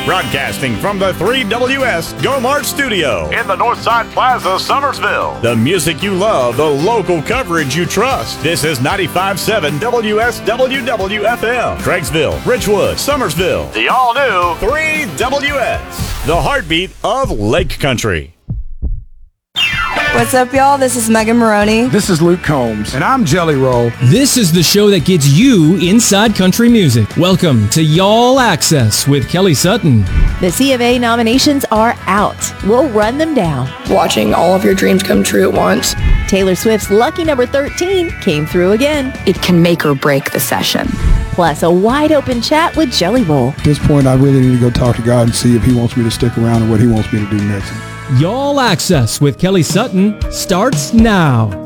Broadcasting from the 3WS Go Mart Studio in the Northside Plaza, Summersville. The music you love, the local coverage you trust. This is 95.7 WSWW-FM. Craigsville, Richwood, Summersville. The all-new 3WS. The heartbeat of Lake Country. What's up, y'all? This is Megan Maroney. This is Luke Combs. And I'm Jelly Roll. This is the show that gets you inside country music. Welcome to Y'all Access with Kelly Sutton. The C of A nominations are out. We'll run them down. Watching all of your dreams come true at once. Taylor Swift's lucky number 13 came through again. It can make or break the session. Plus a wide open chat with Jelly Roll. At this point, I really need to go talk to God and see if he wants me to stick around and what he wants me to do next. Y'all Access with Kelly Sutton starts now.